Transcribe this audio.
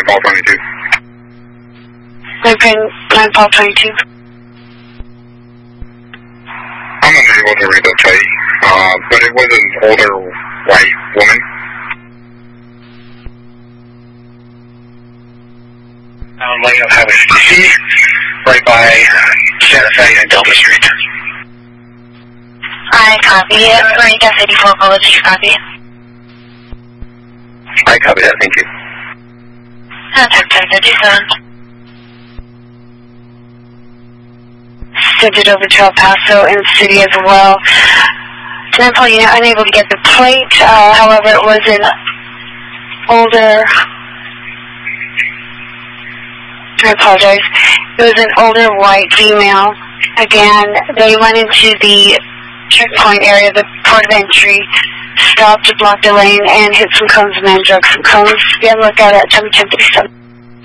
Paul 22. Blueprint 9 Paul 22. I'm unable to read the plate, but it was an older white woman. Lane of Highway 50, right by Santa Fe and Delta Street. I copy it. Marine Gas 84, apologies, copy. I copy that, thank you. Contact 1057. Sent it over to El Paso and the city as well. 10 Paul unit unable to get the plate, however it was an older, I apologize, it was an older white female. Again, they went into the checkpoint area, the port of entry, stopped to block the lane and hit some cones and then drug some cones. Be on the lookout at 1037.